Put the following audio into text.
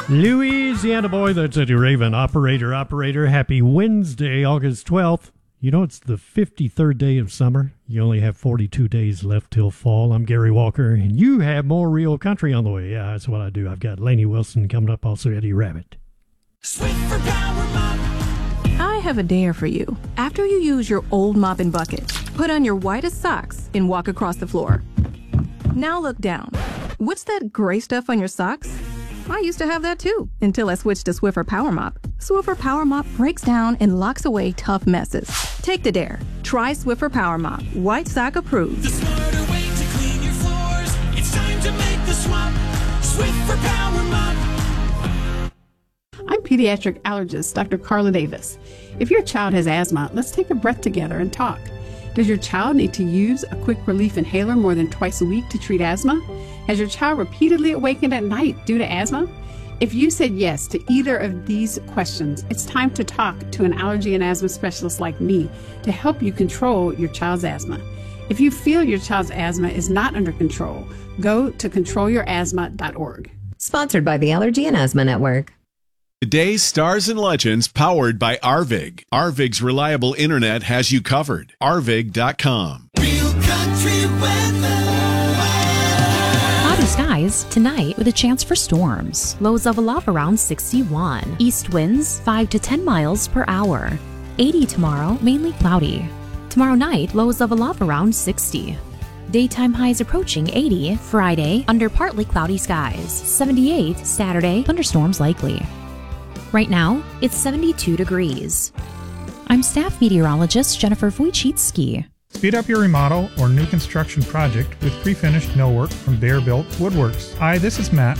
Louisiana boy, that's Eddie Raven. Operator. Happy Wednesday, August 12th. You know, it's the 53rd day of summer. You only have 42 days left till fall. I'm Gary Walker, and you have more real country on the way. Yeah, that's what I do. I've got Lainey Wilson coming up, also Eddie Rabbit. Swiffer Power Mop. I have a dare for you. After you use your old mop and bucket, put on your whitest socks and walk across the floor. Now look down. What's that gray stuff on your socks? I used to have that too, until I switched to Swiffer Power Mop. Swiffer Power Mop breaks down and locks away tough messes. Take the dare. Try Swiffer Power Mop. White sock approved. The smarter way to clean your floors. It's time to make the swap. Swiffer Power Mop. I'm pediatric allergist Dr. Carla Davis. If your child has asthma, let's take a breath together and talk. Does your child need to use a quick relief inhaler more than twice a week to treat asthma? Has your child repeatedly awakened at night due to asthma? If you said yes to either of these questions, it's time to talk to an allergy and asthma specialist like me to help you control your child's asthma. If you feel your child's asthma is not under control, go to controlyourasthma.org. Sponsored by the Allergy and Asthma Network. Today's Stars and Legends powered by Arvig. Arvig's reliable internet has you covered. Arvig.com. Real country weather. Cloudy skies tonight with a chance for storms. Lows level off around 61. East winds 5 to 10 miles per hour. 80 tomorrow, mainly cloudy. Tomorrow night, lows level off around 60. Daytime highs approaching 80. Friday, under partly cloudy skies. 78 Saturday, thunderstorms likely. Right now, it's 72 degrees. I'm staff meteorologist Jennifer Wojcicki. Speed up your remodel or new construction project with pre-finished millwork from Bear Built Woodworks. Hi, this is Matt.